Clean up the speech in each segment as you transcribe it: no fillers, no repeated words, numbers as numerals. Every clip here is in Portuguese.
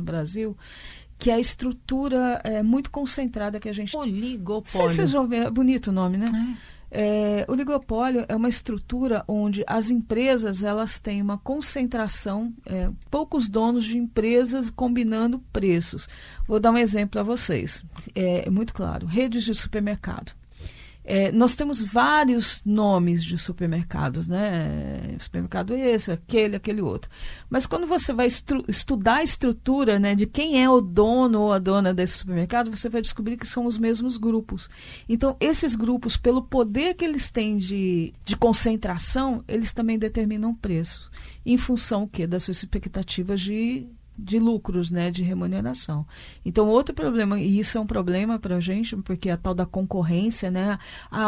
Brasil, que a estrutura é muito concentrada que a gente... Oligopólio. Vocês já ouviram, é bonito o nome, né? Oligopólio é uma estrutura onde as empresas elas têm uma concentração, poucos donos de empresas combinando preços. Vou dar um exemplo para vocês, é muito claro, redes de supermercado. Nós temos vários nomes de supermercados, né? Supermercado esse, aquele outro. Mas quando você vai estudar a estrutura, né, de quem é o dono ou a dona desse supermercado, você vai descobrir que são os mesmos grupos. Então, esses grupos, pelo poder que eles têm de concentração, eles também determinam preços. Em função o quê? Das suas expectativas de lucros, né, de remuneração. Então, outro problema, e isso é um problema para a gente, porque a tal da concorrência, né,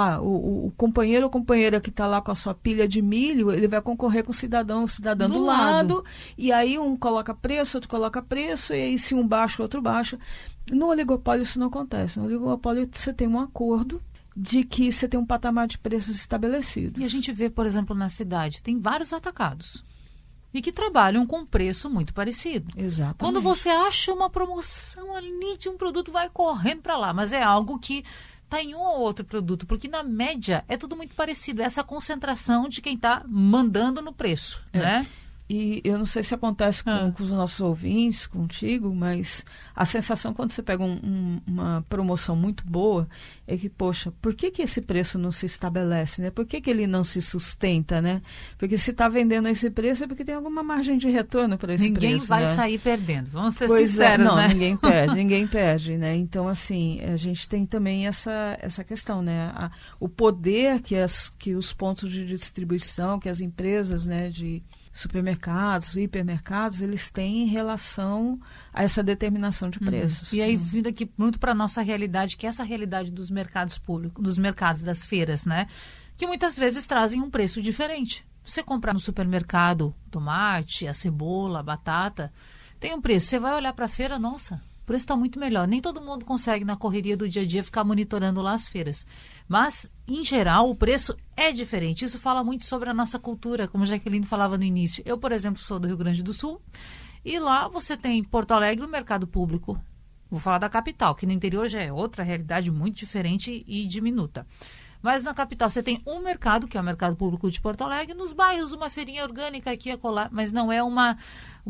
o companheiro ou companheira que está lá com a sua pilha de milho, ele vai concorrer com o cidadão do lado, e aí um coloca preço, outro coloca preço, e aí se um baixa, o outro baixa. No oligopólio isso não acontece. No oligopólio você tem um acordo de que você tem um patamar de preços estabelecido. E a gente vê, por exemplo, na cidade, tem vários atacados. E que trabalham com preço muito parecido. Exatamente. Quando você acha uma promoção ali de um produto, vai correndo para lá. Mas é algo que está em um ou outro produto. Porque, na média, é tudo muito parecido. Essa concentração de quem está mandando no preço, né? E eu não sei se acontece com os nossos ouvintes, contigo, mas a sensação quando você pega uma promoção muito boa é que, poxa, por que esse preço não se estabelece, né? Por que ele não se sustenta, né? Porque se está vendendo a esse preço é porque tem alguma margem de retorno para esse preço. Ninguém vai né? sair perdendo, vamos ser pois sinceros, não, né? Ninguém perde, né? Então, assim, a gente tem também essa questão, né? O poder que os pontos de distribuição, que as empresas, né, de supermercados, hipermercados, eles têm em relação a essa determinação de preços. E aí, vindo aqui muito para a nossa realidade, que é essa realidade dos mercados públicos, dos mercados, das feiras, né? Que muitas vezes trazem um preço diferente. Você comprar no supermercado tomate, a cebola, a batata, tem um preço. Você vai olhar para a feira, nossa, o preço está muito melhor. Nem todo mundo consegue, na correria do dia a dia, ficar monitorando lá as feiras. Mas, em geral, o preço é diferente. Isso fala muito sobre a nossa cultura, como a Jaqueline falava no início. Eu, por exemplo, sou do Rio Grande do Sul, e lá você tem Porto Alegre, o mercado público. Vou falar da capital, que no interior já é outra realidade muito diferente e diminuta. Mas na capital você tem um mercado, que é o mercado público de Porto Alegre, nos bairros uma feirinha orgânica aqui e acolá, mas não é uma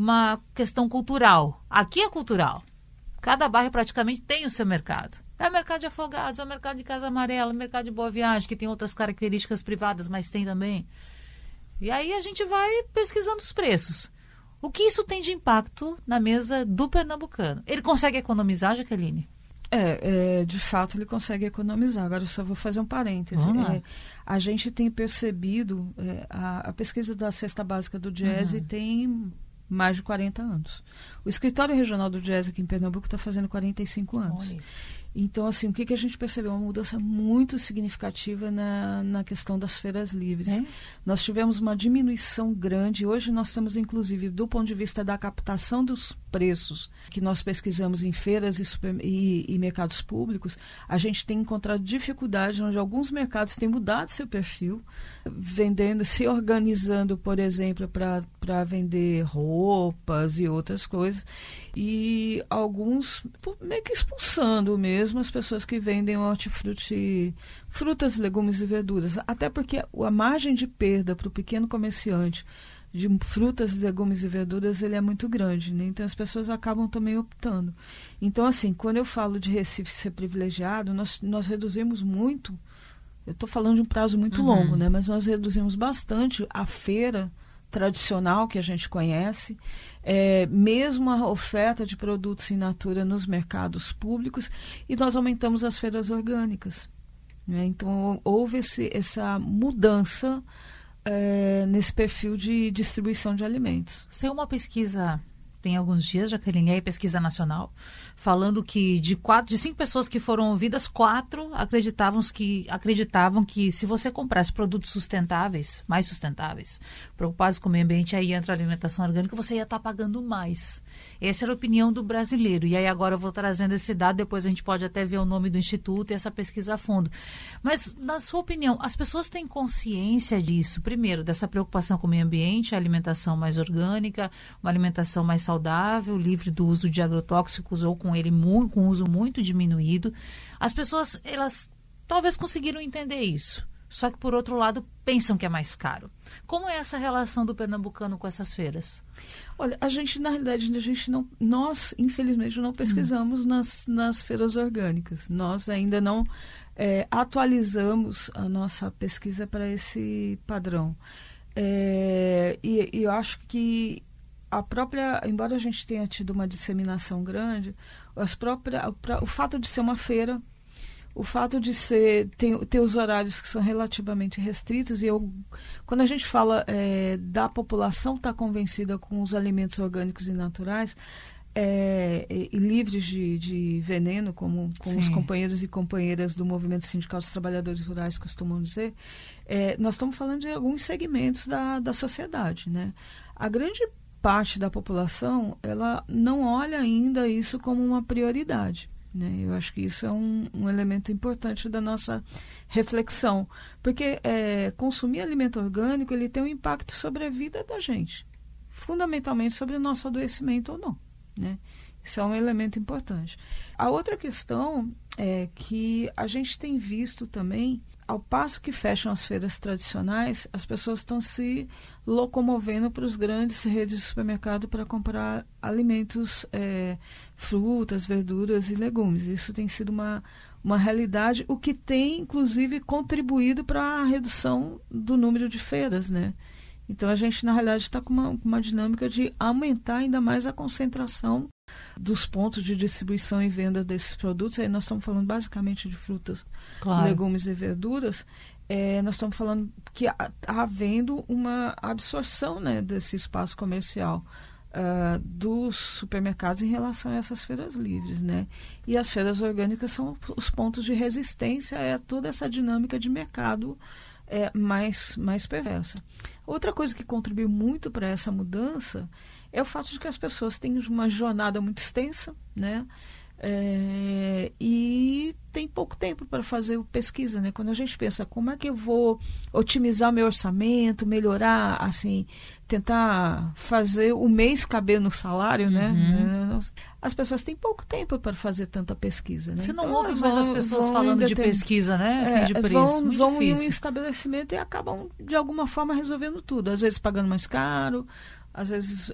questão cultural. Aqui é cultural. Cada bairro praticamente tem o seu mercado. É o mercado de Afogados, é o mercado de Casa Amarela, é o mercado de Boa Viagem, que tem outras características privadas, mas tem também. E aí a gente vai pesquisando os preços. O que isso tem de impacto na mesa do pernambucano? Ele consegue economizar, Jaqueline? De fato ele consegue economizar. Agora eu só vou fazer um parêntese. A gente tem percebido, a pesquisa da Cesta Básica do Diese tem mais de 40 anos. O escritório regional do Diese aqui em Pernambuco está fazendo 45 anos. Olha. Então, assim, o que a gente percebeu? Uma mudança muito significativa na questão das feiras livres. Nós tivemos uma diminuição grande. Hoje nós temos, inclusive, do ponto de vista da captação dos preços, que nós pesquisamos em feiras e mercados públicos, a gente tem encontrado dificuldade onde alguns mercados têm mudado seu perfil, vendendo, se organizando, por exemplo, para vender roupas e outras coisas, e alguns meio que expulsando mesmo as pessoas que vendem hortifruti, frutas, legumes e verduras, até porque a margem de perda para o pequeno comerciante de frutas, legumes e verduras, ele é muito grande, né? Então as pessoas acabam também optando. Então, assim, quando eu falo de Recife ser privilegiado, nós reduzimos muito, eu estou falando de um prazo muito longo, né? Mas nós reduzimos bastante a feira tradicional que a gente conhece, mesmo a oferta de produtos in natura nos mercados públicos, e nós aumentamos as feiras orgânicas, né? Então houve essa mudança nesse perfil de distribuição de alimentos. Saiu uma pesquisa tem alguns dias, Jaqueline, aí pesquisa nacional, falando que de 5 pessoas que foram ouvidas, 4 acreditavam que se você comprasse produtos sustentáveis, mais sustentáveis, preocupados com o meio ambiente, aí entra a alimentação orgânica, você ia estar pagando mais. Essa era a opinião do brasileiro. E aí agora eu vou trazendo esse dado, depois a gente pode até ver o nome do instituto e essa pesquisa a fundo. Mas, na sua opinião, as pessoas têm consciência disso? Primeiro, dessa preocupação com o meio ambiente, a alimentação mais orgânica, uma alimentação mais saudável, livre do uso de agrotóxicos ou com ele com uso muito diminuído. As pessoas, elas talvez conseguiram entender isso. Só que, por outro lado, pensam que é mais caro. Como é essa relação do pernambucano com essas feiras? Olha, na realidade, nós, infelizmente, não pesquisamos nas feiras orgânicas. Nós ainda não atualizamos a nossa pesquisa para esse padrão. E eu acho que embora a gente tenha tido uma disseminação grande, o fato de ser uma feira, o fato de ter os horários que são relativamente restritos, quando a gente fala da população estar convencida com os alimentos orgânicos e naturais, e livres de veneno, como os companheiros e companheiras do Movimento Sindical dos Trabalhadores Rurais costumam dizer, nós estamos falando de alguns segmentos da sociedade, né? A grande parte da população, ela não olha ainda isso como uma prioridade. Né? Eu acho que isso é um elemento importante da nossa reflexão, porque consumir alimento orgânico ele tem um impacto sobre a vida da gente, fundamentalmente sobre o nosso adoecimento ou não. Né? Isso é um elemento importante. A outra questão é que a gente tem visto também, ao passo que fecham as feiras tradicionais, as pessoas estão se locomovendo para as grandes redes de supermercado para comprar alimentos, frutas, verduras e legumes. Isso tem sido uma realidade, o que tem, inclusive, contribuído para a redução do número de feiras, né? Então, a gente, na realidade, está com uma dinâmica de aumentar ainda mais a concentração dos pontos de distribuição e venda desses produtos. Aí nós estamos falando basicamente de frutas, legumes e verduras. Nós estamos falando que está havendo uma absorção, né, desse espaço comercial dos supermercados em relação a essas feiras livres, né? E as feiras orgânicas são os pontos de resistência a toda essa dinâmica de mercado mais perversa. Outra coisa que contribuiu muito para essa mudança é o fato de que as pessoas têm uma jornada muito extensa, né? E tem pouco tempo para fazer pesquisa, né? Quando a gente pensa como é que eu vou otimizar o meu orçamento, melhorar, assim, tentar fazer o mês caber no salário, né? As pessoas têm pouco tempo para fazer tanta pesquisa, né? Você não ouve mais as pessoas falando de pesquisa, né? Assim, de preço. Vão em um estabelecimento e acabam, de alguma forma, resolvendo tudo. Às vezes pagando mais caro, às vezes,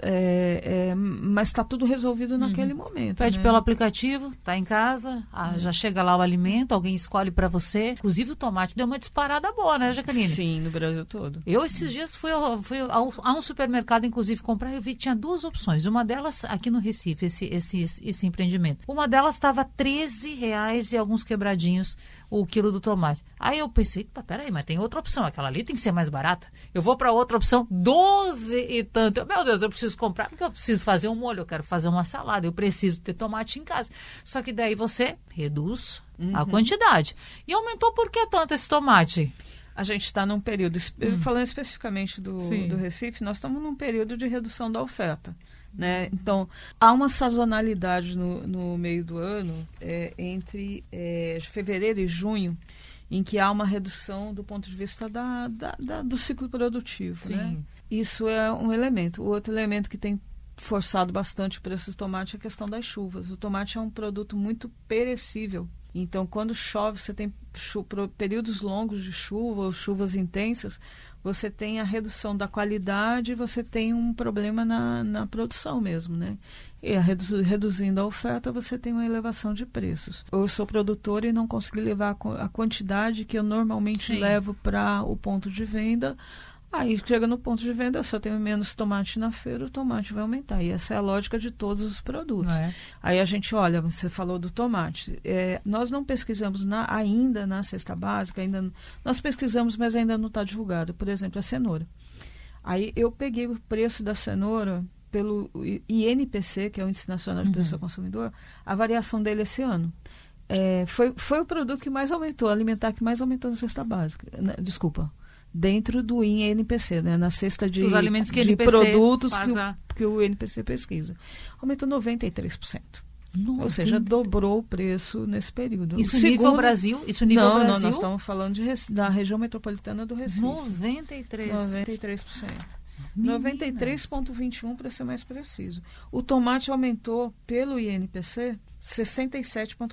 mas está tudo resolvido naquele momento. Pede, né? Pelo aplicativo, está em casa, já chega lá o alimento, alguém escolhe para você. Inclusive o tomate deu uma disparada boa, né, Jaqueline? Sim, no Brasil todo. Eu esses dias fui a um supermercado, inclusive, comprar, eu vi, tinha duas opções. Uma delas, aqui no Recife, esse empreendimento. Uma delas estava R$13 e alguns quebradinhos o quilo do tomate. Aí eu pensei, peraí, mas tem outra opção, aquela ali tem que ser mais barata. Eu vou para outra opção, 12 e tanto. Meu Deus, eu preciso comprar porque eu preciso fazer um molho, eu quero fazer uma salada, eu preciso ter tomate em casa. Só que daí você reduz a quantidade. E aumentou por que tanto esse tomate? A gente está num período, falando especificamente do Recife, nós estamos num período de redução da oferta. Né? Então, há uma sazonalidade no meio do ano, entre fevereiro e junho, em que há uma redução do ponto de vista do ciclo produtivo. Né? Isso é um elemento. O outro elemento que tem forçado bastante o preço do tomate é a questão das chuvas. O tomate é um produto muito perecível. Então, quando chove, você tem períodos longos de chuva ou chuvas intensas, você tem a redução da qualidade e você tem um problema na produção mesmo, né? E reduzindo a oferta, você tem uma elevação de preços. Eu sou produtora e não consegui levar a quantidade que eu normalmente levo para o ponto de venda. Aí chega no ponto de venda, se eu tenho menos tomate na feira, o tomate vai aumentar. E essa é a lógica de todos os produtos. Aí a gente olha, você falou do tomate. Nós não pesquisamos ainda na cesta básica, nós pesquisamos, mas ainda não está divulgado. Por exemplo, a cenoura. Aí eu peguei o preço da cenoura pelo INPC, que é o Índice Nacional de Preço ao Consumidor, a variação dele esse ano. Foi o produto que mais aumentou, alimentar que mais aumentou na cesta básica. Desculpa. Dentro do INPC, né? Na cesta de produtos que o INPC pesquisa. Aumentou 93%. Ou seja, dobrou o preço nesse período. Isso nível Brasil? Não, nós estamos falando da região metropolitana do Recife. 93%. 93,21 para ser mais preciso. O tomate aumentou pelo INPC 67,4%.